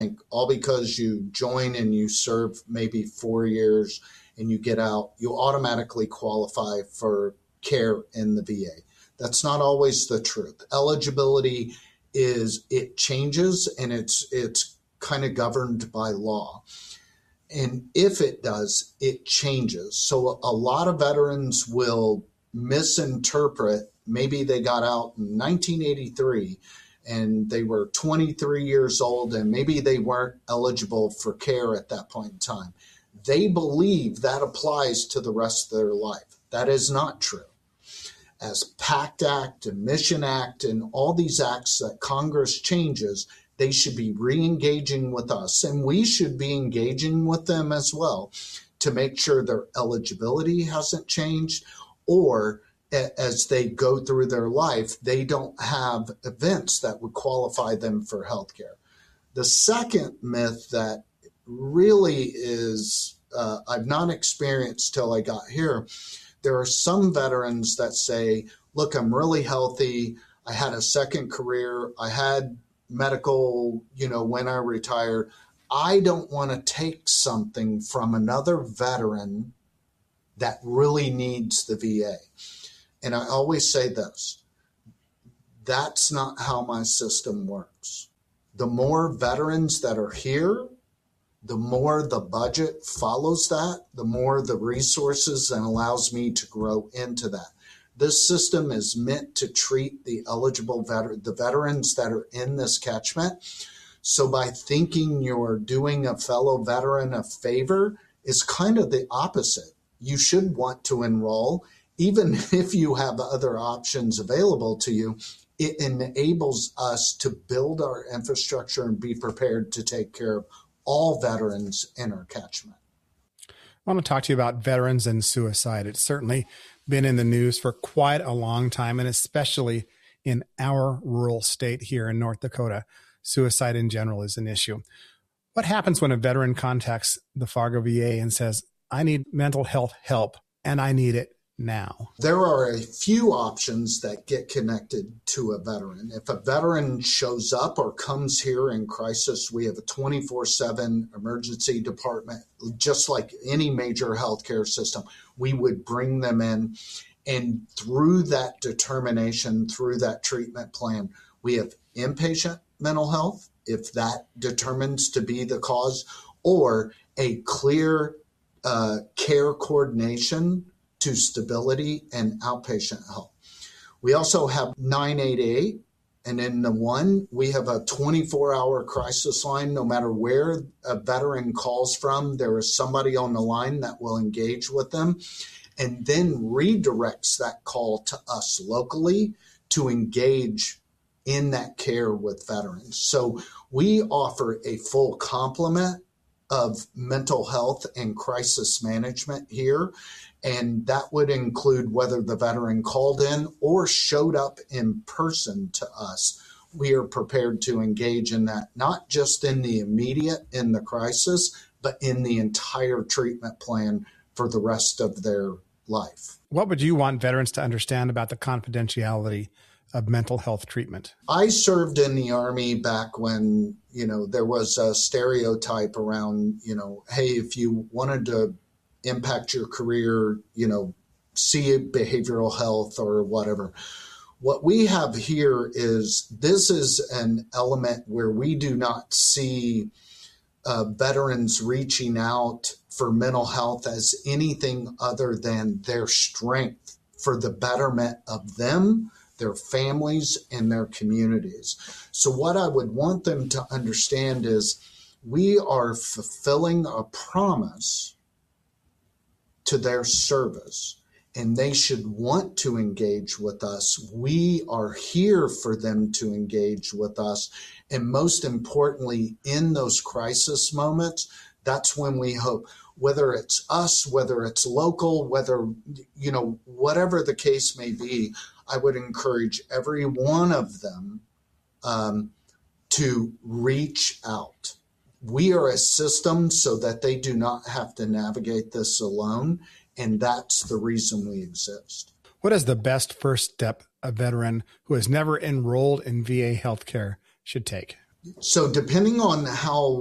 all because you join and you serve maybe 4 years and you get out, you automatically qualify for care in the VA. That's not always the truth. Eligibility it changes, and it's kind of governed by law. And if it does, it changes. So a lot of veterans will misinterpret. Maybe they got out in 1983 and they were 23 years old and maybe they weren't eligible for care at that point in time. They believe that applies to the rest of their life. That is not true. As PACT Act and Mission Act and all these acts that Congress changes, they should be re-engaging with us, and we should be engaging with them as well to make sure their eligibility hasn't changed, or as they go through their life, they don't have events that would qualify them for health care. The second myth that really is, I've not experienced till I got here, there are some veterans that say, look, I'm really healthy. I had a second career. I had medical, when I retired. I don't want to take something from another veteran that really needs the VA. And I always say this, that's not how my system works. The more veterans that are here, the more the budget follows that, the more the resources and allows me to grow into that. This system is meant to treat the eligible the veterans that are in this catchment. So by thinking you're doing a fellow veteran a favor is kind of the opposite. You should want to enroll, even if you have other options available to you. It enables us to build our infrastructure and be prepared to take care of all veterans in our catchment. I want to talk to you about veterans and suicide. It's certainly been in the news for quite a long time, and especially in our rural state here in North Dakota, suicide in general is an issue. What happens when a veteran contacts the Fargo VA and says, I need mental health help and I need it now? There are a few options that get connected to a veteran. If a veteran shows up or comes here in crisis, we have a 24/7 emergency department, just like any major healthcare system. We would bring them in, and through that determination, through that treatment plan, we have inpatient mental health, if that determines to be the cause, or a clear care coordination to stability and outpatient help. We also have 988, and in the one, we have a 24-hour crisis line. No matter where a veteran calls from, there is somebody on the line that will engage with them and then redirects that call to us locally to engage in that care with veterans. So we offer a full complement of mental health and crisis management here. And that would include whether the veteran called in or showed up in person to us. We are prepared to engage in that, not just in the immediate, in the crisis, but in the entire treatment plan for the rest of their life. What would you want veterans to understand about the confidentiality of mental health treatment? I served in the Army back when, there was a stereotype around, hey, if you wanted to impact your career, see behavioral health or whatever. What we have here is this is an element where we do not see veterans reaching out for mental health as anything other than their strength for the betterment of them, their families, and their communities. So what I would want them to understand is we are fulfilling a promise to their service, and they should want to engage with us. We are here for them to engage with us. And most importantly, in those crisis moments, that's when we hope, whether it's us, whether it's local, whether, whatever the case may be, I would encourage every one of them to reach out. We are a system so that they do not have to navigate this alone, and that's the reason we exist. What is the best first step a veteran who has never enrolled in VA healthcare should take? So depending on how